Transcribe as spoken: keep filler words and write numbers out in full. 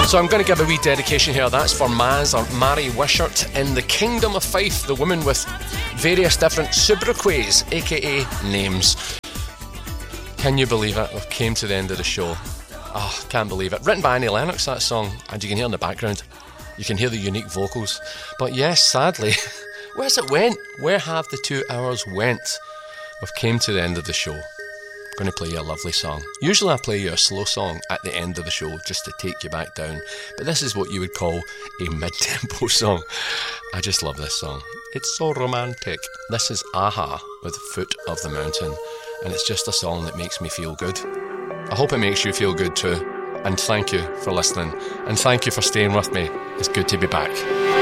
So I'm going to give a wee dedication here. That's for Maz, or Mary Wishart, in the Kingdom of Fife, the woman with various different sobriquets, aka names. Can you believe it? We've came to the end of the show. Oh, can't believe it. Written by Annie Lennox, that song, and you can hear in the background, you can hear the unique vocals. But yes, sadly, where's it went? Where have the two hours went? We've came to the end of the show. I'm going to play you a lovely song. Usually I play you a slow song at the end of the show just to take you back down, but this is what you would call a mid-tempo song. I just love this song. It's so romantic. This is a-ha with Foot of the Mountain, and it's just a song that makes me feel good. I hope it makes you feel good too, and thank you for listening, and thank you for staying with me. It's good to be back.